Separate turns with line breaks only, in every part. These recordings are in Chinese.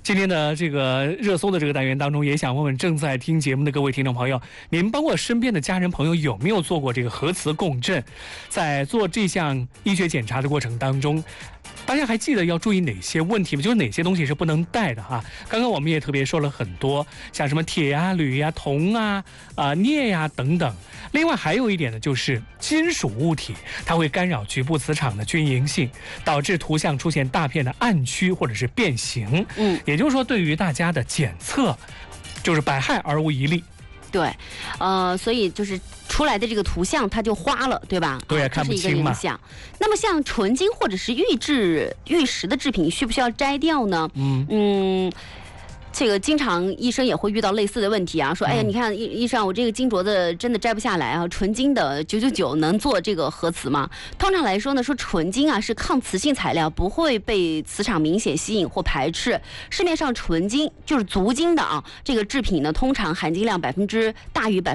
今天的这个热搜的这个单元当中，也想问问正在听节目的各位听众朋友，您包括身边的家人朋友有没有做过这个核磁共振？在做这项医学检查的过程当中，大家还记得要注意哪些问题吗？就是哪些东西是不能带的哈？刚刚我们也特别说了很多，像什么铁呀、铝呀、铜啊、镍呀等等。另外还有一点呢，就是金属物体，它会干扰局部磁场的均匀性，导致图像出现大片的暗区或者是变形。也就是说，对于大家的检测，就是百害而无一利。
对，所以就是出来的这个图像它就花了，对吧？
对，看不清嘛。
那么像纯金或者是玉石的制品，需不需要摘掉呢？这个经常医生也会遇到类似的问题啊，说哎呀，你看医生，我这个金镯子真的摘不下来啊，纯金的999能做这个核磁吗？通常来说呢，说纯金啊是抗磁性材料，不会被磁场明显吸引或排斥。市面上纯金就是足金的啊，这个制品呢，通常含金量大于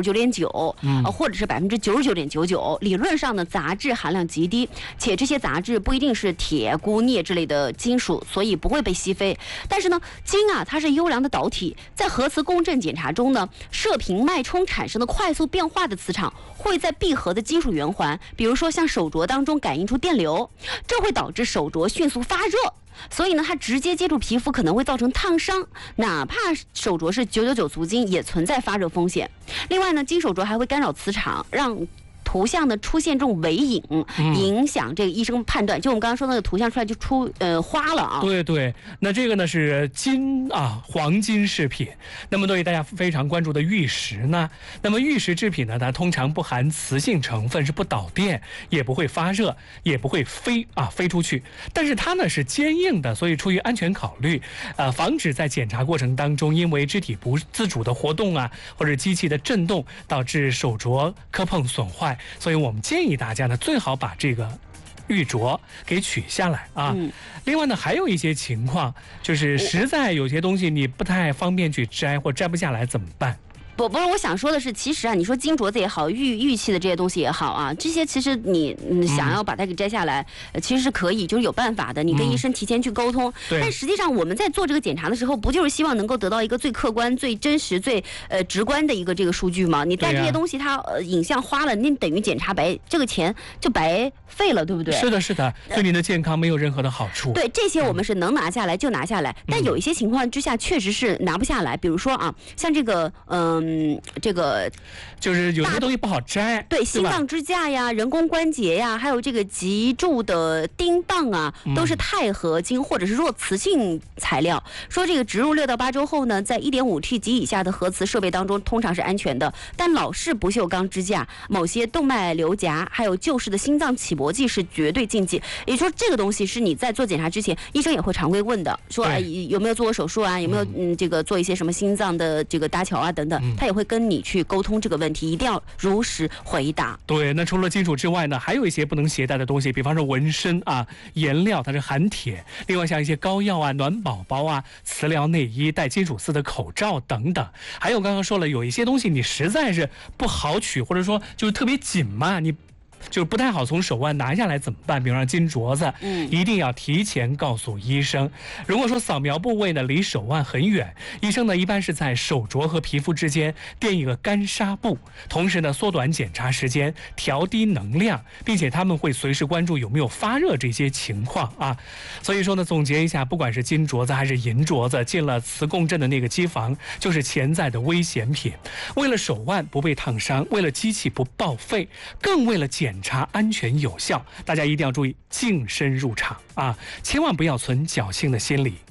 99.9%，或者是99.99%。理论上呢，杂质含量极低，且这些杂质不一定是铁、钴、镍之类的金属，所以不会被吸飞。但是呢，金啊，它是优良的导体，在核磁共振检查中呢，射频脉冲产生的快速变化的磁场会在闭合的金属圆环，比如说像手镯当中感应出电流，这会导致手镯迅速发热。所以呢，它直接接触皮肤可能会造成烫伤，哪怕手镯是999足金，也存在发热风险。另外呢，金手镯还会干扰磁场，让图像呢出现这种微影，影响这个医生判断。就我们刚刚说那个图像出来就花了啊。
对，那这个呢是金啊，黄金饰品。那么对于大家非常关注的玉石呢，那么玉石制品呢，它通常不含磁性成分，是不导电，也不会发热，也不会飞出去。但是它呢是坚硬的，所以出于安全考虑，防止在检查过程当中因为肢体不自主的活动啊，或者机器的震动导致手镯磕碰损坏。所以我们建议大家呢，最好把这个玉镯给取下来啊。另外呢，还有一些情况，就是实在有些东西你不太方便去摘，或摘不下来怎么办？
不是，我想说的是，其实啊，你说金镯子也好，玉器的这些东西也好啊，这些其实你想要把它给摘下来，其实是可以，就是有办法的。你跟医生提前去沟通。但实际上我们在做这个检查的时候，不就是希望能够得到一个最客观、最真实、最直观的一个这个数据吗？你带这些东西，它影像花了，那等于检查这个钱就白费了，对不对？
是的，对您的健康没有任何的好处。
对，这些我们是能拿下来就拿下来，但有一些情况之下确实是拿不下来，比如说啊，像这个这个
就是有些东西不好摘，
对，心脏支架呀、人工关节呀，还有这个脊柱的钉棒啊，都是钛合金或者是弱磁性材料。说这个植入6到8周后呢，在1.5T 及以下的核磁设备当中，通常是安全的。但老式不锈钢支架、某些动脉瘤夹，还有旧式的心脏起搏剂是绝对禁忌。也就是说，这个东西是你在做检查之前，医生也会常规问的，说有没有做过手术啊，有没有这个做一些什么心脏的这个搭桥啊等等，他也会跟你去沟通这个问题，一定要如实回答。
对，那除了金属之外呢，还有一些不能携带的东西，比方说纹身啊、颜料它是含铁，另外像一些膏药啊、暖宝宝啊、磁疗内衣、带金属丝的口罩等等。还有刚刚说了，有一些东西你实在是不好取，或者说就是特别紧嘛，你就是不太好从手腕拿下来怎么办？比如说金镯子，一定要提前告诉医生。如果说扫描部位呢离手腕很远，医生呢一般是在手镯和皮肤之间垫一个干纱布，同时呢缩短检查时间，调低能量，并且他们会随时关注有没有发热这些情况啊。所以说呢，总结一下，不管是金镯子还是银镯子，进了磁共振的那个机房，就是潜在的危险品。为了手腕不被烫伤，为了机器不报废，更为了检查安全有效，大家一定要注意净身入场啊，千万不要存侥幸的心理。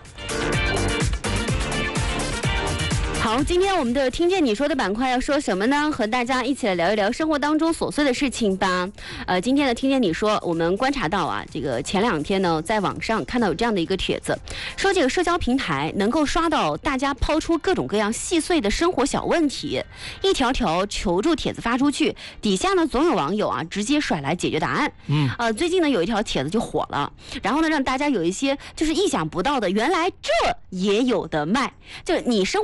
好，今天我们的听见你说的板块要说什么呢？和大家一起来聊一聊生活当中琐碎的事情吧。今天的听见你说，我们观察到啊，这个前2天呢，在网上看到有这样的一个帖子，说这个社交平台能够刷到大家抛出各种各样细碎的生活小问题，一条条求助帖子发出去，底下呢总有网友啊直接甩来解决答案。最近呢有一条帖子就火了，然后呢让大家有一些就是意想不到的，原来这也有的卖，就是你生活当中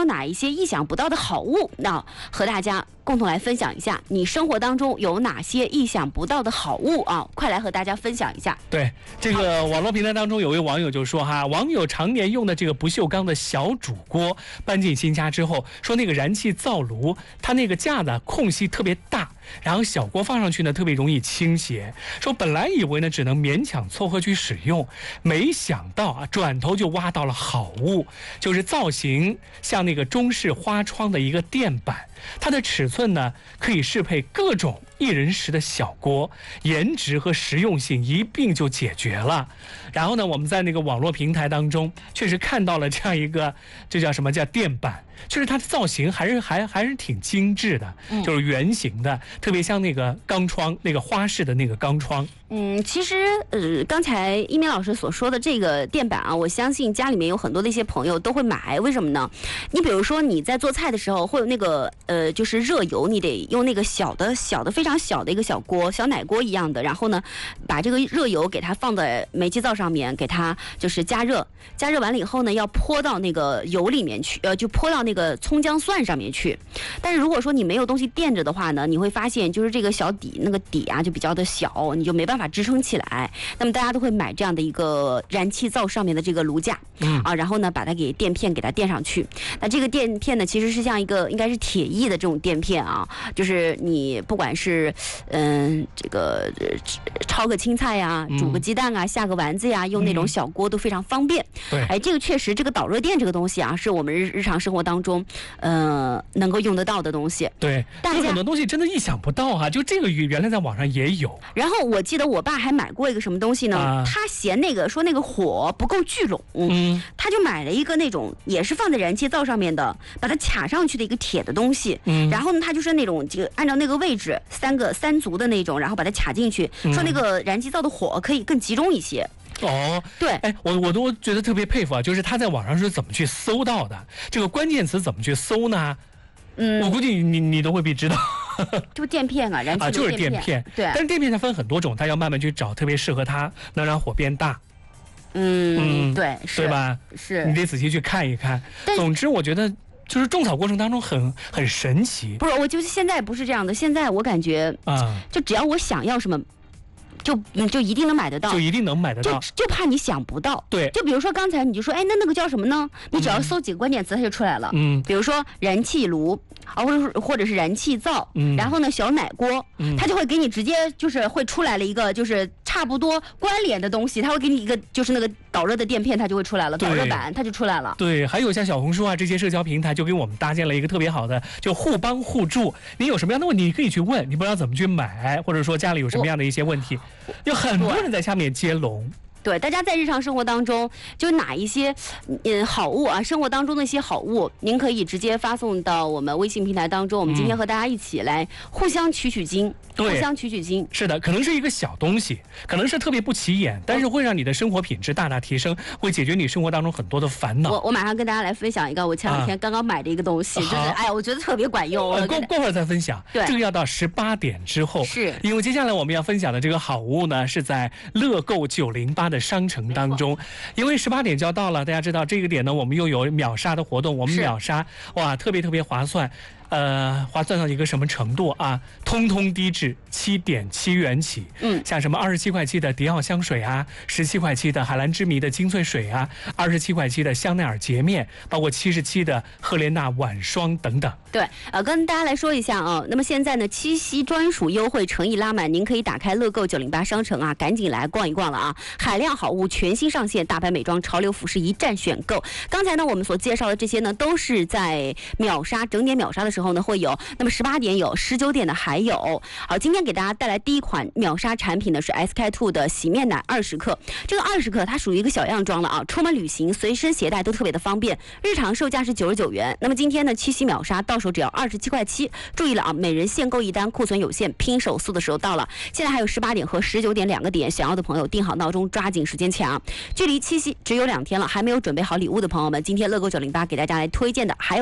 有哪一些意想不到的好物？那和大家共同来分享一下，你生活当中有哪些意想不到的好物啊？快来和大家分享一下。
对，这个网络平台当中有位网友就说哈，网友常年用的这个不锈钢的小煮锅搬进新家之后，说那个燃气灶炉它那个架子空隙特别大，然后小锅放上去呢特别容易倾斜，说本来以为呢只能勉强凑合去使用，没想到啊转头就挖到了好物，就是造型像那个中式花窗的一个垫板，它的尺寸呢可以适配各种1人食的小锅，颜值和实用性一并就解决了。然后呢，我们在那个网络平台当中确实看到了这样一个，这叫什么叫垫板，就是它的造型还是挺精致的，就是圆形的，特别像那个钢窗，那个花式的那个钢窗。
其实刚才一鸣老师所说的这个垫板啊，我相信家里面有很多的一些朋友都会买，为什么呢？你比如说你在做菜的时候会有那个就是热油，你得用那个小的非常小的一个小锅，小奶锅一样的，然后呢把这个热油给它放在煤气灶上面，给它就是加热完了以后呢，要泼到那个油里面去，就泼到那个葱姜蒜上面去。但是如果说你没有东西垫着的话呢，你会发现就是这个小底那个底啊就比较的小，你就没办法支撑起来。那么大家都会买这样的一个燃气灶上面的这个炉架，然后呢把它给垫片给它垫上去。那这个垫片呢其实是像一个应该是铁艺的这种垫片啊，就是你不管是这个焯个青菜呀、煮个鸡蛋啊、下个丸子呀，用那种小锅都非常方便。
对，
哎，这个确实这个导热垫这个东西啊，是我们日常生活当中能够用得到的东西。
对，
大家
很多东西真的意想不到啊，就这个原来在网上也有。
然后我记得我爸还买过一个什么东西呢？他嫌那个说那个火不够聚拢，他就买了一个那种也是放在燃气灶上面的，把它卡上去的一个铁的东西。然后呢，他就是那种这个按照那个位置三足的那种，然后把它卡进去，说那个燃气灶的火可以更集中一些。对，
哎，我都觉得特别佩服啊，就是他在网上是怎么去搜到的，这个关键词怎么去搜呢？我估计你都未必知道。
就垫片啊，燃气
就是垫片。
对，
但是垫片它分很多种，它要慢慢去找特别适合它，能让火变大。
对，
对吧？
是，
你得仔细去看一看。总之，我觉得就是种草过程当中很神奇。
不是，我就是现在不是这样的，现在我感觉就只要我想要什么。就一定能买得到，
就一定能买得到，
就怕你想不到。
对，
就比如说刚才你就说，哎，那个叫什么呢？你只要搜几个关键词，它就出来了。比如说燃气炉啊，或者是燃气灶，然后呢小奶锅，它就会给你直接就是会出来了一个就是差不多关联的东西，它会给你一个就是那个导热的垫片，它就会出来了，导热板它就出来了。
对，还有像小红书啊这些社交平台，就给我们搭建了一个特别好的，就互帮互助。你有什么样的问题，你可以去问，你不知道怎么去买，或者说家里有什么样的一些问题。有很多人在下面接龙。
对，大家在日常生活当中，就哪一些好物啊，生活当中的一些好物，您可以直接发送到我们微信平台当中。我们今天和大家一起来互相取经，互相取经。
是的，可能是一个小东西，可能是特别不起眼，但是会让你的生活品质大大提升，会解决你生活当中很多的烦恼。
我马上跟大家来分享一个我前两天刚刚买的一个东西，就是哎呀，我觉得特别管用。
过会儿再分享。
对，
这个要到18点之后。
是，
因为接下来我们要分享的这个好物呢，是在乐购908的商城当中。因为18点就要到了，大家知道这个点呢，我们又有秒杀的活动，我们秒杀哇，特别划算。划算到一个什么程度啊？通通低至7.7元起。像什么27块7的迪奥香水啊，17块7的海蓝之谜的精粹水啊，27块7的香奈儿洁面，包括77的赫莲娜晚霜等等。
对，跟大家来说一下啊，那么现在呢，七夕专属优惠诚意拉满，您可以打开乐购908商城啊，赶紧来逛一逛了啊！海量好物全新上线，大牌美妆、潮流服饰一站选购。刚才呢，我们所介绍的这些呢，都是在秒杀整点秒杀的时候呢会有，那么18点有，19点的还有。好，今天给大家带来第一款秒杀产品呢是 SK-II 的洗面奶20克，这个20克它属于一个小样装了啊，出门旅行随身携带都特别的方便，日常售价是99元。那么今天呢七夕秒杀到手只要27块7，注意了啊，每人限购一单，库存有限，拼手速的时候到了。现在还有18点和19点2个点，想要的朋友定好闹钟，抓紧时间抢。距离七夕只有2天了，还没有准备好礼物的朋友们，今天乐购908给大家来推荐的还有一款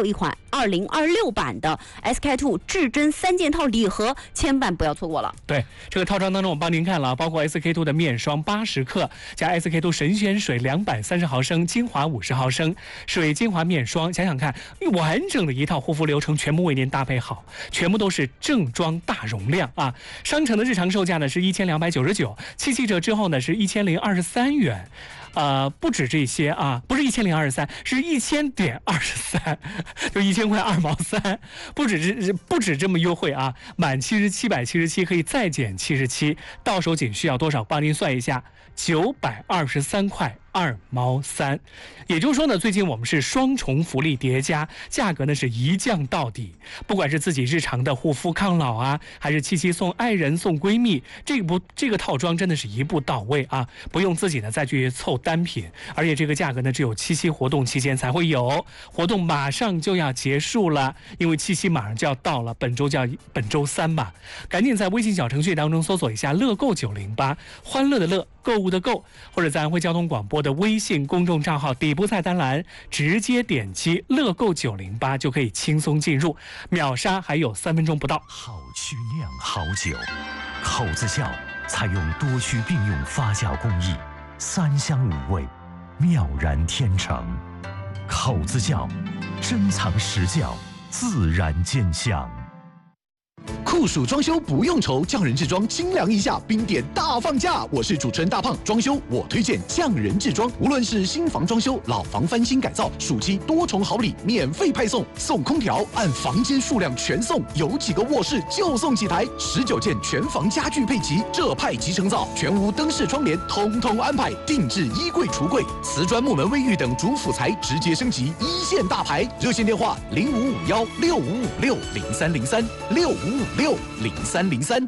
2026版的 SK2 至臻3件套礼盒，千万不要错过了。
对，这个套装当中我帮您看了，包括 SK2 的面霜80克加 SK2 神仙水230毫升，精华50毫升，水精华面霜，想想看，完整的一套护肤流程全部为您搭配好，全部都是正装大容量啊！商城的日常售价呢是1299，77折之后呢是1023元。不止这些啊，不是1023，是1000.23，就1000块2毛3，不止这么优惠啊！满7777可以再减77，到手仅需要多少？帮您算一下，923块2毛3。也就是说呢，最近我们是双重福利叠加，价格呢是一降到底。不管是自己日常的护肤抗老啊，还是七夕送爱人送闺蜜，这个套装真的是一步到位啊，不用自己呢再去凑单品，而且这个价格呢只有七夕活动期间才会有，活动马上就要结束了，因为七夕马上就要到了，本周3吧，赶紧在微信小程序当中搜索一下乐购908，欢乐的乐，购物的购，或者在安徽交通广播的微信公众账号底部菜单栏直接点击乐购908就可以轻松进入，秒杀还有3分钟不到。
好曲酿好酒，口子窖采用多区并用发酵工艺，3香5味，妙然天成。口子窖，珍藏实窖，自然见香。
酷暑装修不用愁，匠人制装清凉一下，冰点大放价。我是主持人大胖，装修我推荐匠人制装。无论是新房装修、老房翻新改造，暑期多重好礼免费派送，送空调按房间数量全送，有几个卧室就送几台，19件全房家具配齐，这派即成造，全屋灯饰窗帘通通安排，定制衣柜橱柜，瓷砖木门卫浴等主辅材直接升级一线大牌。热线电话05516556030365560303。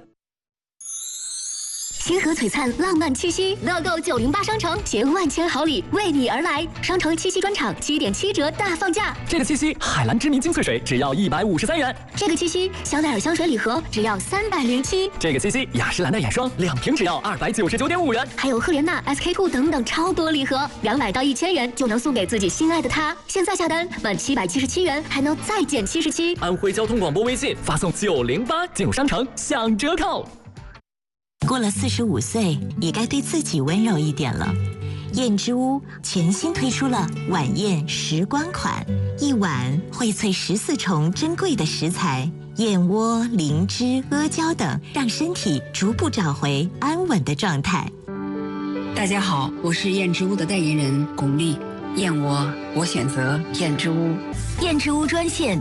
星河璀璨浪漫七夕，乐购908商城携万千好礼为你而来。商城七夕专场7.7折大放价，
这个七夕海蓝之谜精粹水只要153元，
这个七夕香奈儿香水礼盒只要307，
这个七夕雅诗兰黛眼霜2瓶只要299.5元，
还有赫莲娜、SK2 等等超多礼盒，200到1000元就能送给自己心爱的他。现在下单满777元还能再减77。
安徽交通广播微信发送908进入商城享折扣。
过了45岁，也该对自己温柔一点了。燕之屋全新推出了晚宴时光款，一碗荟萃14重珍贵的食材，燕窝、灵芝、阿胶等，让身体逐步找回安稳的状态。
大家好，我是燕之屋的代言人巩俐。燕窝，我选择燕之屋。
燕之屋专线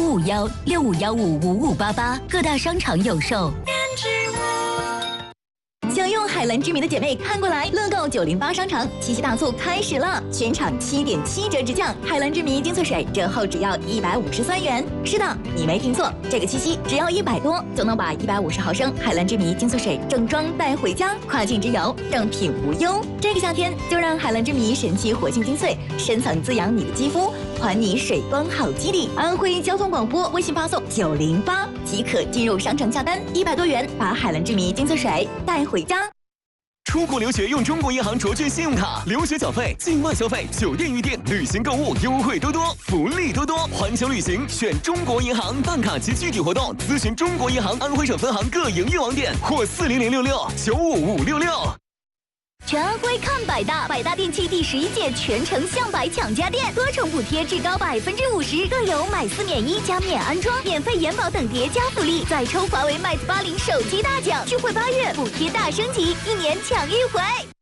0551651588，各大商场有售。燕之屋。想用海蓝之谜的姐妹看过来，乐购908商城七夕大促开始了，全场7.7折直降，海蓝之谜精粹水折后只要153元。是的，你没听错，这个七夕只要100多就能把150毫升海蓝之谜精粹水正装带回家，跨境之游正品无忧。这个夏天就让海蓝之谜神奇活性精粹深层滋养你的肌肤，还你水光好肌力。安徽交通广播微信发送908即可进入商城下单，100多元把海蓝之谜精粹水带回家。
出国留学用中国银行卓俊信用卡，留学缴费、境外消费、酒店预订、旅行购物优惠多多，福利多多。环球旅行选中国银行，办卡及具体活动咨询中国银行安徽省分行各营业网点或40066-95566。
全安徽看百大，百大电器第11届全城向百抢家电，多重补贴至高50%，更有买4免1加免安装、免费延保等叠加福利，再抽华为 Mate 80手机大奖，聚会8月补贴大升级，1年抢1回。